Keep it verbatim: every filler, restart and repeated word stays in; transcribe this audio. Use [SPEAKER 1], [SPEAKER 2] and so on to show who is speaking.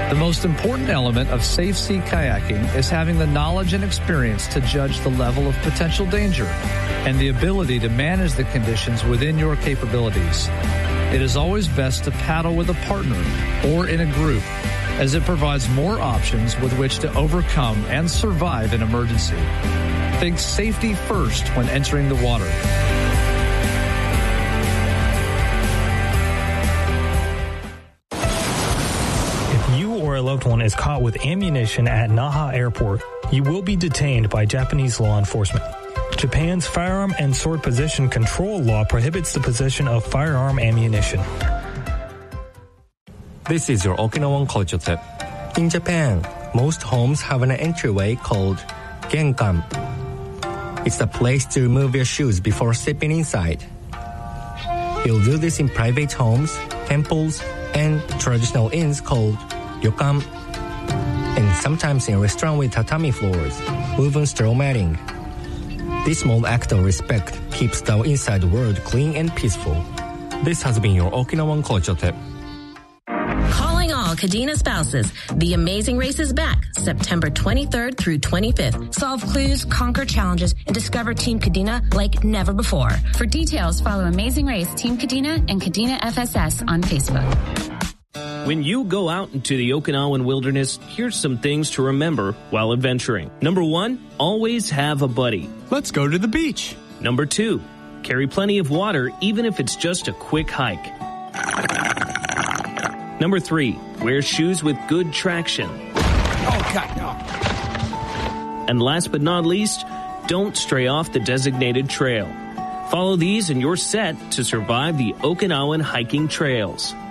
[SPEAKER 1] The most important element of safe sea kayaking is having the knowledge and experience to judge the level of potential danger and the ability to manage the conditions within your capabilities. It is always best to paddle with a partner or in a group, as it provides more options with which to overcome and survive an emergency. Think safety first when entering the water.
[SPEAKER 2] Or a loved one is caught with ammunition at Naha Airport, you will be detained by Japanese law enforcement. Japan's firearm and sword possession control law prohibits the possession of firearm ammunition.
[SPEAKER 3] This is your Okinawan culture tip. In Japan, most homes have an entryway called genkan. It's the place to remove your shoes before stepping inside. You'll do this in private homes, temples, and traditional inns called ryokan, and sometimes in a restaurant with tatami floors, woven straw matting. This small act of respect keeps the inside world clean and peaceful. This has been your Okinawan culture tip.
[SPEAKER 4] Calling all Kadena spouses. The Amazing Race is back September twenty-third through twenty-fifth. Solve clues, conquer challenges, and discover Team Kadena like never before.
[SPEAKER 5] For details, follow Amazing Race, Team Kadena, and Kadena F S S on Facebook.
[SPEAKER 6] When you go out into the Okinawan wilderness, here's some things to remember while adventuring. Number one, always have a buddy.
[SPEAKER 7] Let's go to the beach.
[SPEAKER 6] Number two, carry plenty of water even if it's just a quick hike. Number three, wear shoes with good traction.
[SPEAKER 7] Oh, God, no.
[SPEAKER 6] And last but not least, don't stray off the designated trail. Follow these and you're set to survive the Okinawan hiking trails.